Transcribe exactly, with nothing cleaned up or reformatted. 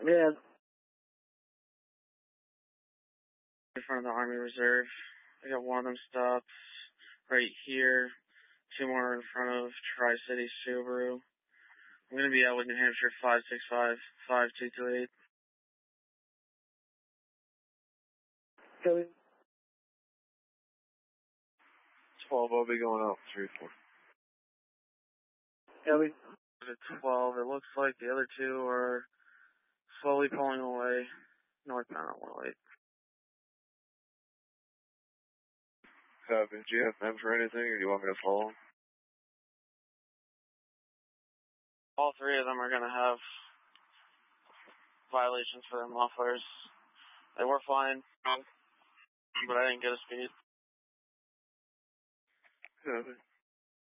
Yeah. In front of the Army Reserve. I got one of them stopped right here. Two more in front of Tri-City Subaru. I'm going to be out with New Hampshire five six five, five two two eight. Copy. twelve, I'll be going out three four. Copy. twelve, it looks like the other two are slowly pulling away northbound on one oh eight. Copy. Do you have them for anything, or do you want me to follow? All three of them are going to have violations for their mufflers. They were flying, but I didn't get a speed. Copy.